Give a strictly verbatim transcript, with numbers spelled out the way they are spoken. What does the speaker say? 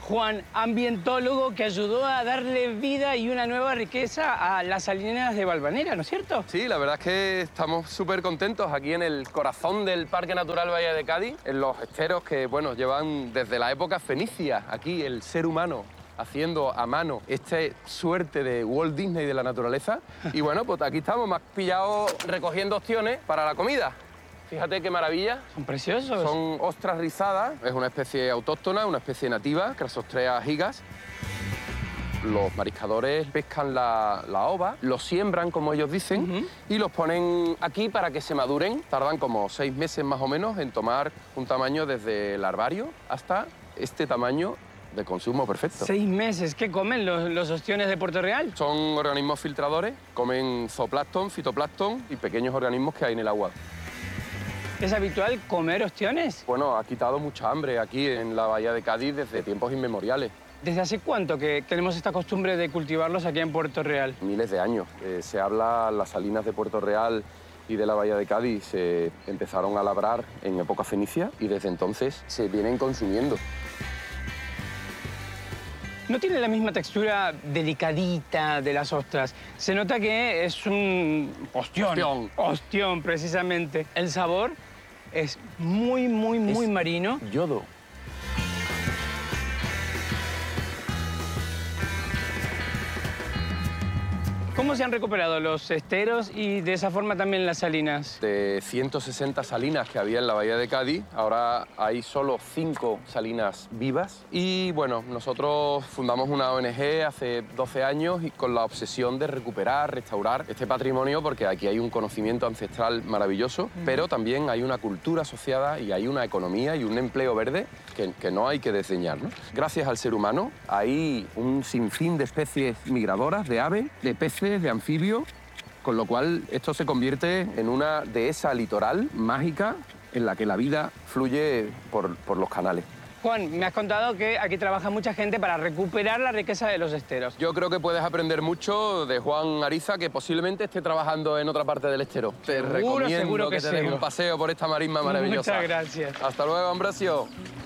Juan, ambientólogo que ayudó a darle vida y una nueva riqueza a las salinas de Valvanera, ¿no es cierto? Sí, la verdad es que estamos súper contentos aquí en el corazón del Parque Natural Bahía de Cádiz, en los esteros que, bueno, llevan desde la época fenicia, aquí el ser humano haciendo a mano esta suerte de Walt Disney de la naturaleza. Y bueno, pues aquí estamos, más pillados recogiendo ostiones para la comida. Fíjate qué maravilla. Son preciosos. Son ostras rizadas, es una especie autóctona, una especie nativa, Crassostrea gigas. Los mariscadores pescan la, la ova, los siembran, como ellos dicen, uh-huh. y los ponen aquí para que se maduren. Tardan como seis meses más o menos en tomar un tamaño desde el larvario hasta este tamaño de consumo perfecto. ¿Seis meses? ¿Qué comen los, los ostiones de Puerto Real? Son organismos filtradores, comen zooplancton, fitoplancton y pequeños organismos que hay en el agua. ¿Es habitual comer ostiones? Bueno, ha quitado mucha hambre aquí en la Bahía de Cádiz desde tiempos inmemoriales. ¿Desde hace cuánto que tenemos esta costumbre de cultivarlos aquí en Puerto Real? Miles de años. Eh, se habla, las salinas de Puerto Real y de la Bahía de Cádiz se empezaron a labrar en época fenicia y desde entonces se vienen consumiendo. No tiene la misma textura delicadita de las ostras. Se nota que es un ostión. Ostión. Ostión, precisamente. El sabor es muy, muy, muy es marino. Yodo. ¿Cómo se han recuperado los esteros y de esa forma también las salinas? De ciento sesenta salinas que había en la Bahía de Cádiz, ahora hay solo cinco salinas vivas. Y bueno, nosotros fundamos una O N G hace doce años y con la obsesión de recuperar, restaurar este patrimonio, porque aquí hay un conocimiento ancestral maravilloso, mm. pero también hay una cultura asociada y hay una economía y un empleo verde que, que no hay que desdeñar, ¿no? Gracias al ser humano hay un sinfín de especies migradoras, de aves, de peces, de anfibio, con lo cual esto se convierte en una dehesa litoral mágica en la que la vida fluye por, por los canales. Juan, me has contado que aquí trabaja mucha gente para recuperar la riqueza de los esteros. Yo creo que puedes aprender mucho de Juan Ariza, que posiblemente esté trabajando en otra parte del estero. Te Seguro, recomiendo seguro que que te des un paseo por esta marisma maravillosa. Muchas gracias. Hasta luego, Ambrosio.